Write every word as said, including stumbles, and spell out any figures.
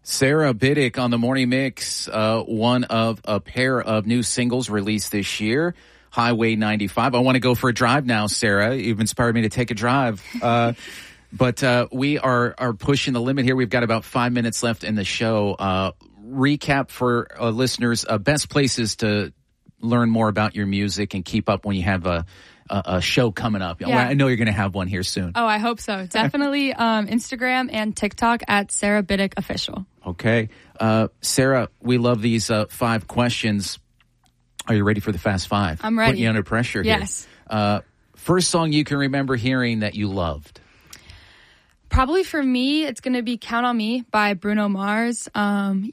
Sarah Biddick on the Morning Mix, uh, one of a pair of new singles released this year, Highway ninety-five. I want to go for a drive now, Sarah. You've inspired me to take a drive. Uh, but uh, we are, are pushing the limit here. We've got about five minutes left in the show. Uh, recap for uh, listeners, uh, best places to learn more about your music and keep up when you have a a, a show coming up. Yeah. I know you're going to have one here soon. Oh, I hope so. Definitely um, Instagram and TikTok at Sarah Biddick Official. Okay. Uh, Sarah, we love these uh, five questions. Are you ready for the Fast Five? I'm ready. Putting you under pressure here. Yes. Uh, first song you can remember hearing that you loved? Probably for me, it's going to be Count on Me by Bruno Mars. Um,